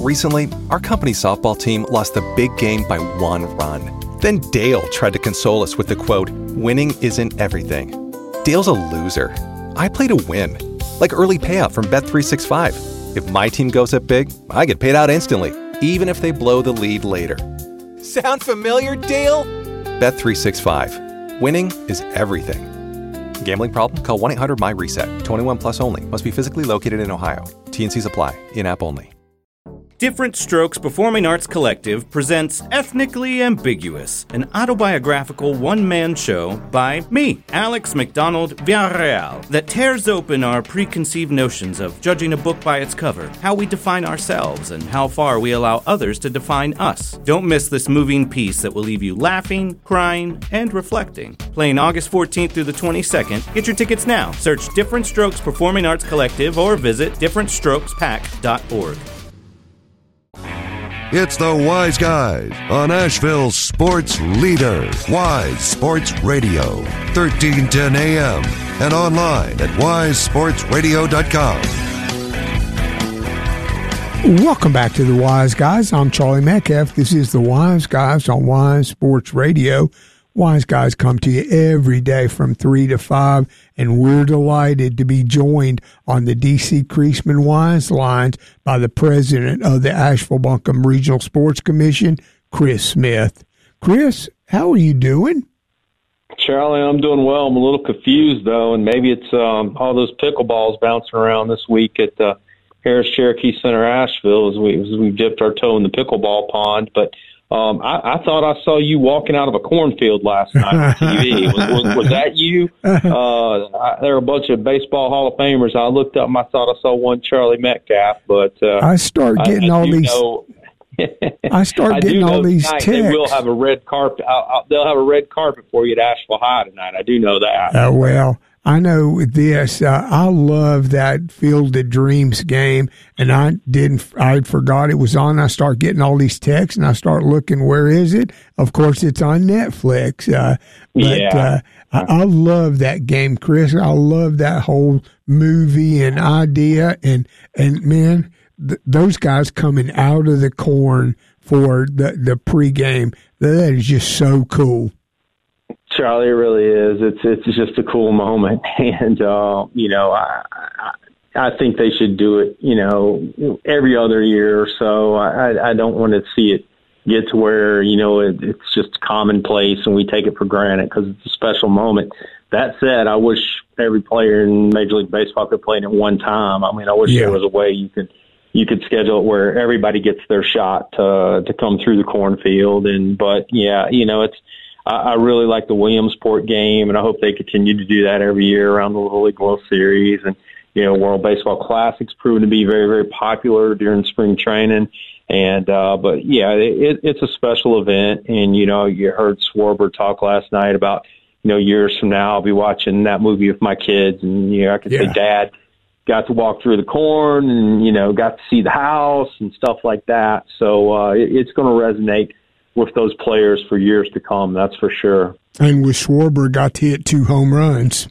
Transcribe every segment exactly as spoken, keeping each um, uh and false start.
Recently, our company softball team lost the big game by one run. Then Dale tried to console us with the quote, "Winning isn't everything." Dale's a loser. I play to win. Like early payout from Bet three sixty-five. If my team goes up big, I get paid out instantly, even if they blow the lead later. Sound familiar, Dale? Bet three sixty-five. Winning is everything. Gambling problem? Call one eight hundred M Y reset. twenty-one plus only. Must be physically located in Ohio. T N Cs apply. In-app only. Different Strokes Performing Arts Collective presents Ethnically Ambiguous, an autobiographical one-man show by me, Alex McDonald Villarreal, that tears open our preconceived notions of judging a book by its cover, how we define ourselves, and how far we allow others to define us. Don't miss this moving piece that will leave you laughing, crying, and reflecting. Playing August fourteenth through the twenty-second. Get your tickets now. Search Different Strokes Performing Arts Collective or visit different strokes pack dot org. It's the Wise Guys on Asheville's sports leader, Wise Sports Radio, thirteen ten A M, and online at wise sports radio dot com. Welcome back to the Wise Guys. I'm Charlie Metcalf. This is the Wise Guys on Wise Sports Radio. Wise Guys come to you every day from three to five, and we're delighted to be joined on the D C Creasman Wise lines by the president of the Asheville-Buncombe Regional Sports Commission, Chris Smith. Chris, how are you doing? Charlie, I'm doing well. I'm a little confused, though, and maybe it's um, all those pickleballs bouncing around this week at the Harris Cherokee Center, Asheville, as we, as we dipped our toe in the pickleball pond, but Um, I, I thought I saw you walking out of a cornfield last night on T V. Was, was, was that you? Uh, I, there were a bunch of baseball Hall of Famers. I looked up and I thought I saw one Charlie Metcalf, but uh, I start getting I, I all these. Know, I start I getting all these texts. They will have a red carpet. I'll, I'll, they'll have a red carpet for you at Asheville High tonight. I do know that. Uh, well. I know this. Uh, I love that Field of Dreams game, and I didn't. I forgot it was on. I start getting all these texts, and I start looking. Where is it? Of course, it's on Netflix. Uh, but yeah. uh, I, I love that game, Chris. I love that whole movie and idea, and and man, th- those guys coming out of the corn for the the pregame. That is just so cool. Charlie, it really is. It's it's just a cool moment, and uh, you know, I, I I think they should do it. You know, every other year or so. I I don't want to see it get to where you know it, it's just commonplace and we take it for granted because it's a special moment. That said, I wish every player in Major League Baseball could play it at one time. I mean, I wish yeah. there was a way you could you could schedule it where everybody gets their shot to to come through the cornfield. And but yeah, you know, it's. I really like the Williamsport game, and I hope they continue to do that every year around the Little League World Series. And, you know, World Baseball Classic's proven to be very, very popular during spring training. And, uh, but yeah, it, it's a special event. And, you know, you heard Schwarber talk last night about, you know, years from now, I'll be watching that movie with my kids. And, you know, I could yeah. say, Dad got to walk through the corn and, you know, got to see the house and stuff like that. So uh, it, it's going to resonate with those players for years to come, that's for sure. And with Schwarber, got to hit two home runs.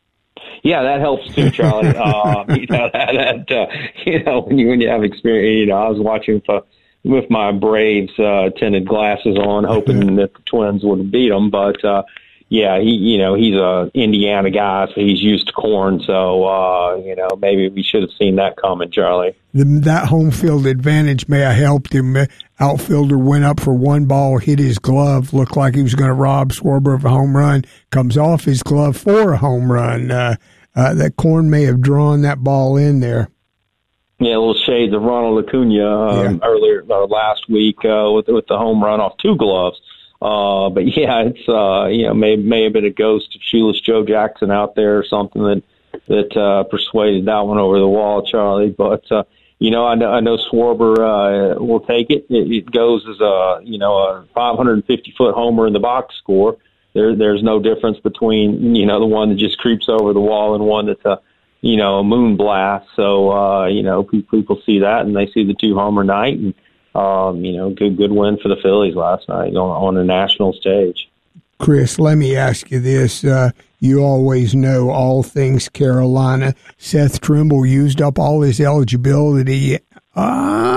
Yeah, that helps too, Charlie. um, you know, that, that uh, you know, when you when you have experience, you know, I was watching for, with my Braves uh, tinted glasses on, hoping that the Twins would beat them. But uh, yeah, he, you know, he's a Indiana guy, so he's used to corn. So uh, you know, maybe we should have seen that coming, Charlie. The, that home field advantage may have helped him. Outfielder went up for one ball, hit his glove, looked like he was going to rob Schwarber of a home run, comes off his glove for a home run. Uh, uh, that corn may have drawn that ball in there. Yeah, a little shades of Ronald Acuna um, yeah. earlier uh, last week uh, with with the home run off two gloves. Uh, but yeah, it's uh, you know may may have been a ghost of shoeless Joe Jackson out there or something that that uh, persuaded that one over the wall, Charlie. But uh, you know, I know, I know Schwarber uh, will take it. it. It goes as a you know a five hundred fifty foot homer in the box score. There, there's no difference between you know the one that just creeps over the wall and one that's a you know a moon blast. So uh, you know people, people see that and they see the two homer night, and um, you know good good win for the Phillies last night on, on a national stage. Chris, let me ask you this. Uh, you always know all things Carolina. Seth Trimble used up all his eligibility. Uh,